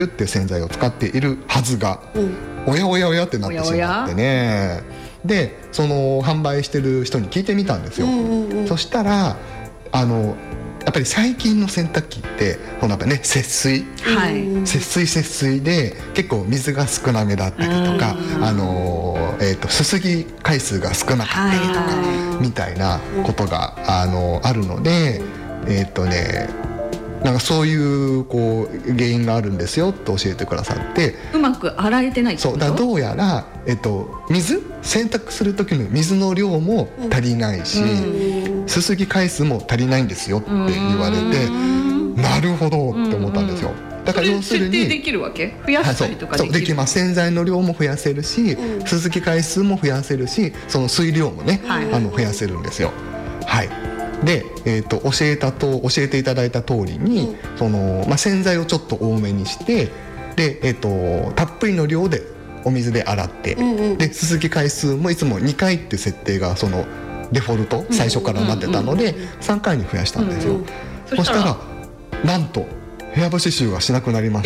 って洗剤を使っているはずが、おやおやおやってなってしまってね。でその販売してる人に聞いてみたんですよ。そしたらやっぱり最近の洗濯機ってやっぱね節水、節水で結構水が少なめだったりとか、すすぎ回数が少なかったりとか、みたいなことがあるので、なんかそういう原因があるんですよと教えてくださって、 うまく洗えてないってこと？ そうだ、どうやら、洗濯する時の水の量も足りないし、すすぎ回数も足りないんですよって言われて、なるほどって思ったんですよ。だから要するに設定できるわけ？増やしたりとかできる？ そうできます。洗剤の量も増やせるし、すすぎ回数も増やせるし、その水量もね、増やせるんですよ。はい。で、教えていただいた通りに、洗剤をちょっと多めにして、で、たっぷりの量でお水で洗って、ですすぎ回数もいつも2回って設定がそのデフォルト最初からなってたので、3回に増やしたんですよ。そしたらなんと部屋干し臭がしなくなりまして、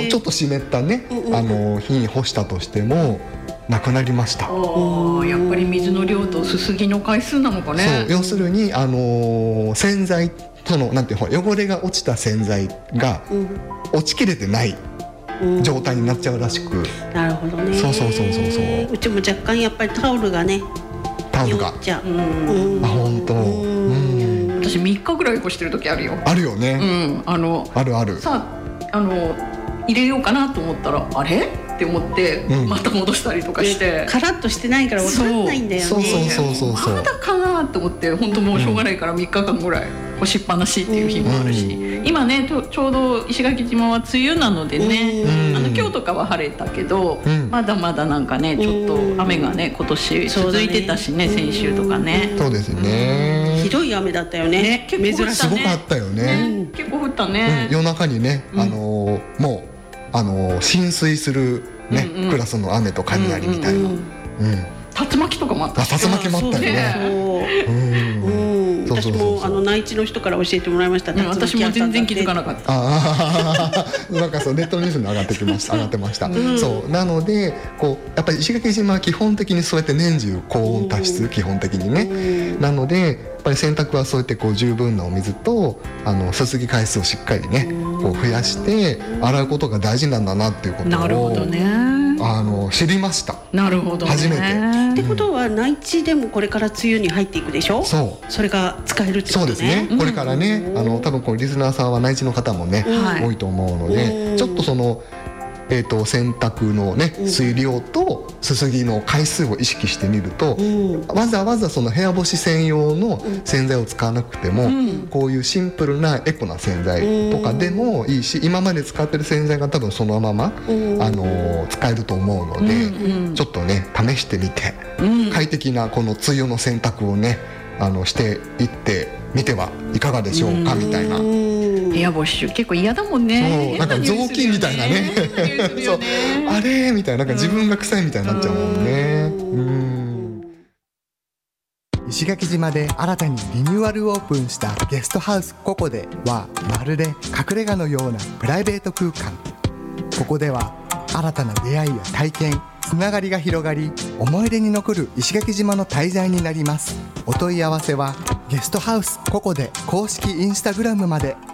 ちょっと湿ったね、日に干したとしてもなくなりました。 やっぱり水の量とすすぎの回数なのかね。 そう、要するに洗剤、なんていう汚れが落ちた洗剤が落ちきれてない状態になっちゃうらしく、 なるほどね。 そううちも若干やっぱりタオルが匂っちゃう。 本当。 私3日ぐらい干してる時あるよ。 あるよね。ある。 さあ入れようかなと思ったらあれって思って、また戻したりとかして、 カラッとしてないから分かんないんだよね。 そうまだかなと思って、本当もうしょうがないから3日間ぐらい干しっぱなしっていう日もあるし、今ねちょうど石垣島は梅雨なのでね、今日とかは晴れたけど、まだまだなんかねちょっと雨がね今年続いてたしね、先週とかね。 そうですね。 ひどい雨だったよね。 結構降ったね。 すごかったよね。 結構降ったね。 夜中にね、もう浸水するね、クラスの雨と雷みたいな、 竜巻とかもあった。 竜巻もあったよね。 私も内地の人から教えてもらいました。 私も全然気づかなかった。 なんかネットニュースに上がってました。そうなのでやっぱり石垣島は基本的にそうやって年中高温多湿、基本的にね。なのでやっぱり洗濯はそうやって十分なお水とすすぎ回数をしっかりね増やして洗うことが大事なんだなっていうことを、 なるほどね、 知りました。 なるほどね。 初めて。 ってことは内地でもこれから梅雨に入っていくでしょ。それが使えるってことね。 そうですね。これからね、多分リスナーさんは内地の方もね、多いと思うので、ちょっと洗濯のね水量とすすぎの回数を意識してみると、わざわざ部屋干し専用の洗剤を使わなくても、こういうシンプルなエコな洗剤とかでもいいし、今まで使ってる洗剤が多分そのまま使えると思うので、ちょっとね試してみて、快適なこの梅雨の洗濯をねしていってみてはいかがでしょうか、みたいな。 部屋干し結構嫌だもんね。 なんか雑巾みたいなね。そう、あれみたいな、自分が臭いみたいになっちゃうもんね。石垣島で新たにリニューアルオープンしたゲストハウスココデは、まるで隠れ家のようなプライベート空間。ここでは新たな出会いや体験、つながりが広がり、思い出に残る石垣島の滞在になります。お問い合わせはゲストハウスココデ公式インスタグラムまで。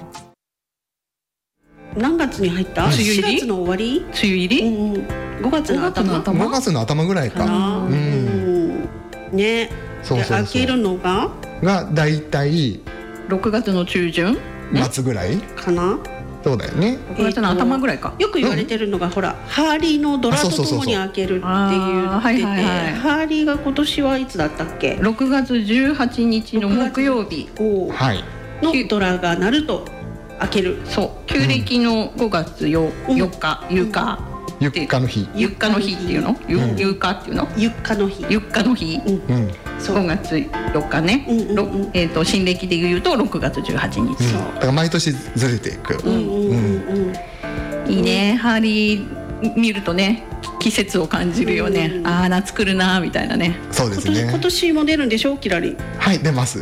何月に入った？梅雨入り？4月の終わり？ 梅雨入り ？5月の頭 ？5月の頭ぐらいかな。 ね。開けるのがだいたい 6月の中旬末ぐらいかな。 そうだよね。 6月の頭ぐらいか。 よく言われてるのが、ほらハーリーのドラとともに開けるって言ってて、ハーリーが今年はいつだったっけ ？6月18日の木曜日のドラが鳴ると開ける。そう、 旧暦の5月4日、ゆっかの日。 ゆっかの日っていうの？ゆっかっていうの？ ゆっかの日。 ゆっかの日。5月4日ね。新暦で言うと6月18日。 だから毎年ずれていく。 いいね。ハーリー見るとね季節を感じるよね。ああ夏来るなみたいなね。 そうですね。 今年も出るんでしょキラリン。 はい出ます。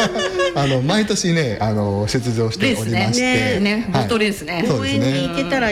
毎年ね出場しておりまして、 ボートレースね。 そうですね。 公園に行けたら